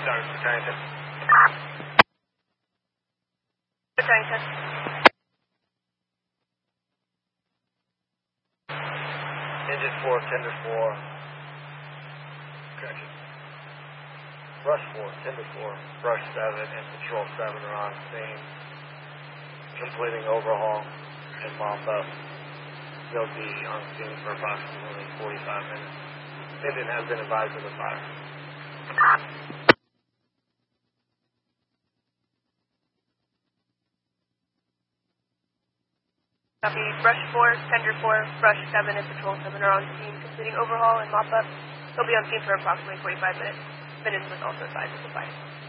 Started Paterrington. Paterrington. Engine 4, tender 4. Correction. Brush 4, tender 4, brush 7, and patrol 7 are on scene, completing overhaul and mop up. They'll be on scene for approximately 45 minutes. Engine has been advised of the fire. Copy. Brush 4, tender 4, brush 7, and patrol 7 are on scene, completing overhaul and mop up. They'll be on scene for approximately 45 minutes. Minutes was also advised of the fire.